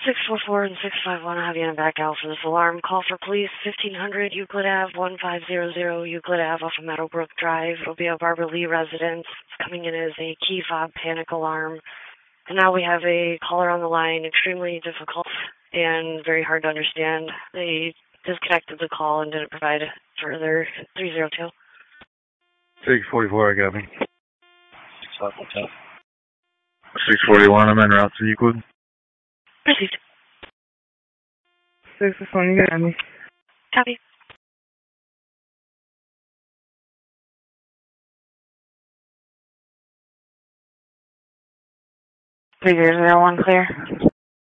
644 and 651, I have you in back out for this alarm. Call for police, 1500 Euclid Ave, 1500 Euclid Ave off of Meadowbrook Drive. It'll be a Barbara Lee residence. It's coming in as a key fob panic alarm. And now we have a caller on the line, extremely difficult and very hard to understand. They disconnected the call and didn't provide further. 302. 644, I got me. 641, I'm en route to Euclid. Received. 641, you got me. Copy. 3001 clear.